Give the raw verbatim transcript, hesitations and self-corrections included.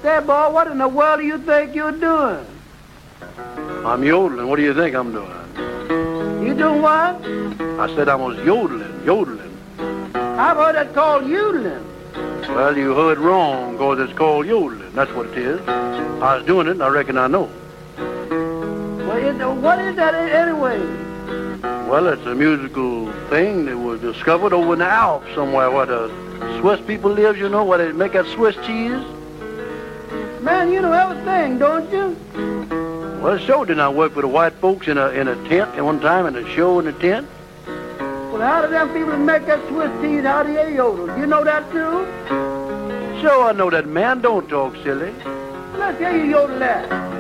Say, boy, what in the world do you think you're doing? I'm yodeling. What do you think I'm doing? You doing what? I said I was yodeling, yodeling. I've heard that called yodeling. Well, you heard wrong, because it's called yodeling. That's what it is. I was doing it, and I reckon I know. Well, it, what is that anyway? Well, it's a musical thing that was discovered over in the Alps somewhere where the Swiss people live, you know, where they make that Swiss cheese. Man, you know everything, don't you? Well, so didn't I work with the white folks in a in a tent at one time, in a show in a tent? Well, how do them people that make that Swiss cheese, how do they yodel? You know that too? So I know that, man. Don't talk silly. Let's hear you yodel that.